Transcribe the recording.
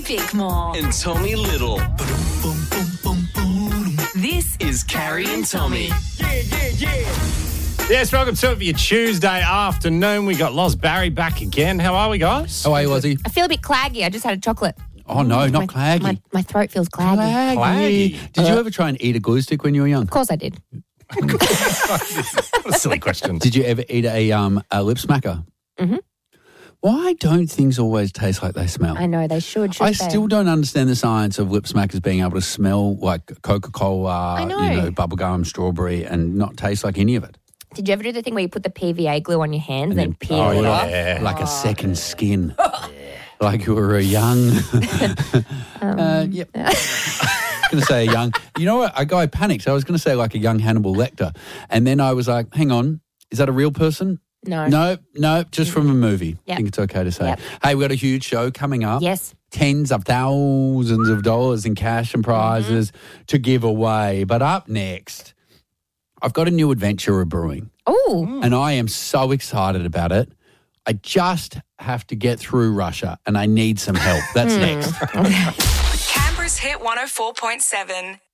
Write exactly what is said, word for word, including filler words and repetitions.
Bickmore. And Tommy Little. This is Carrie and Tommy. Yeah, yeah, yeah. Yes, welcome to it for your Tuesday afternoon. We got Loz Barry back again. How are we, guys? How are you, Ozzy? I feel a bit claggy. I just had a chocolate. Oh, no, not my, claggy. My, my throat feels claggy. Claggy. Claggy. Did you ever try and eat a glue stick when you were young? Of course I did. What a silly question. Did you ever eat a um a lip smacker? Mm-hmm. Why don't things always taste like they smell? I know, they should, should I they? still don't understand the science of lip smackers being able to smell like Coca-Cola, I know. you know, bubblegum, strawberry, and not taste like any of it. Did you ever do the thing where you put the P V A glue on your hands and, then peel oh, it yeah. off? Yeah. Like a second skin. Like you were a young... Um, uh, yep. I was going to say a young... You know what? I, I panicked. I was going to say like a young Hannibal Lecter. And then I was like, hang on, is that a real person? No. No, no, just from a movie. Yep. I think it's okay to say. Yep. Hey, we've got a huge show coming up. Yes. Tens of thousands of dollars in cash and prizes Mm-hmm. to give away. But up next, I've got a new adventure we're brewing. Oh. And I am so excited about it. I just have to get through Russia and I need some help. That's next. Canberra's Hit one oh four point seven.